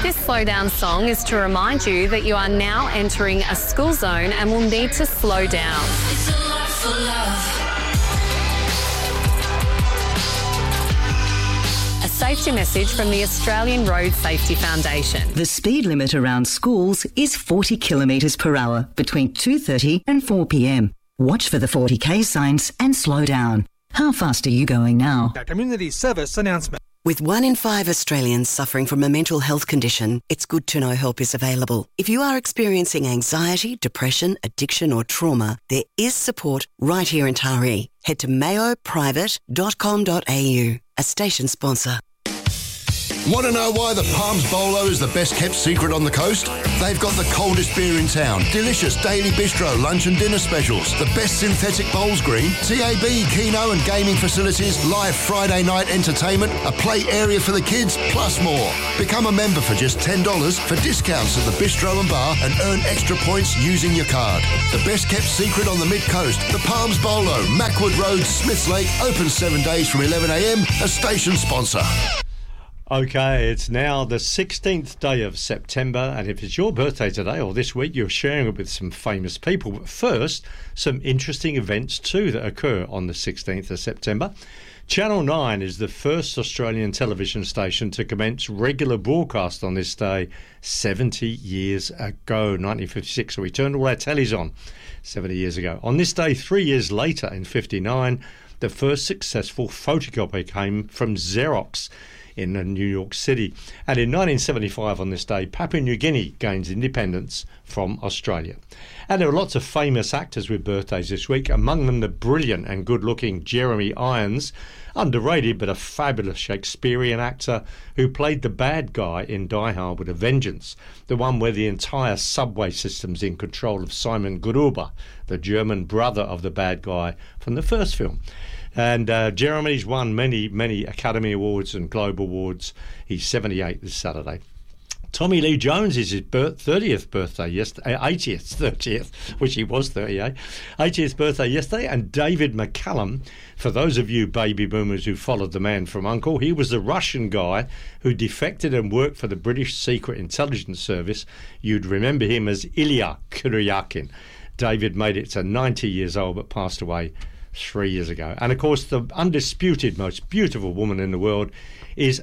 This slow down song is to remind you that you are now entering a school zone and will need to slow down. It's a life for love. A safety message from the Australian Road Safety Foundation. The speed limit around schools is 40 kilometres per hour between 2:30 and 4 p.m. Watch for the 40k signs and slow down. How fast are you going now? A community service announcement. With 1 in 5 Australians suffering from a mental health condition, it's good to know help is available. If you are experiencing anxiety, depression, addiction or trauma, there is support right here in Taree. Head to mayoprivate.com.au, a station sponsor. Want to know why the Palms Bolo is the best kept secret on the coast? They've got the coldest beer in town, delicious daily bistro lunch and dinner specials, the best synthetic bowls green, TAB, Keno and gaming facilities, live Friday night entertainment, a play area for the kids, plus more. Become a member for just $10 for discounts at the bistro and bar and earn extra points using your card. The best kept secret on the mid-coast, the Palms Bolo, Mackwood Road, Smiths Lake, open 7 days from 11 a.m, a station sponsor. Okay, it's now the 16th day of September, and if it's your birthday today or this week, you're sharing it with some famous people. But first, some interesting events too that occur on the 16th of September. Channel 9 is the first Australian television station to commence regular broadcast on this day 70 years ago, 1956. So we turned all our tellies on 70 years ago. On this day, 3 years later, in 59, the first successful photocopy came from Xerox in New York City. And in 1975 on this day, Papua New Guinea gains independence from Australia. And there are lots of famous actors with birthdays this week, among them the brilliant and good-looking Jeremy Irons, underrated but a fabulous Shakespearean actor who played the bad guy in Die Hard with a Vengeance, the one where the entire subway system's in control of Simon Gruber, the German brother of the bad guy from the first film. And Jeremy's won many, many Academy Awards and Globe Awards. He's 78 this Saturday. Tommy Lee Jones is his 30th birthday yesterday, 30th, which he was 38, 80th birthday yesterday. And David McCallum, for those of you baby boomers who followed the man from U.N.C.L.E., he was the Russian guy who defected and worked for the British Secret Intelligence Service. You'd remember him as Ilya Kuryakin. David made it to 90 years old but passed away 3 years ago. And of course, the undisputed most beautiful woman in the world is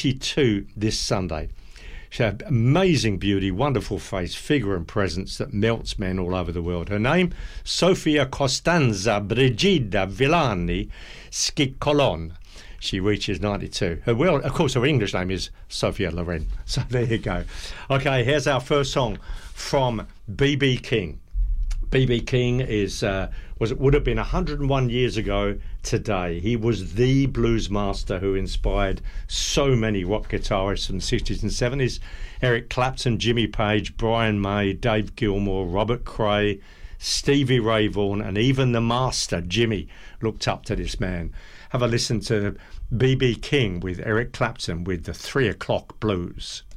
92 this Sunday. She had amazing beauty, wonderful face, figure and presence that melts men all over the world. Her name, Sofia Costanza Brigida Villani Schiccolon. She reaches 92. Of course, her English name is Sophia Loren. So there you go. Okay, here's our first song from B.B. King. B.B. King would have been 101 years ago today. He was the blues master who inspired so many rock guitarists in the 60s and 70s. Eric Clapton, Jimmy Page, Brian May, Dave Gilmour, Robert Cray, Stevie Ray Vaughan, and even the master, Jimmy, looked up to this man. Have a listen to B.B. King with Eric Clapton with the 3 O'Clock Blues.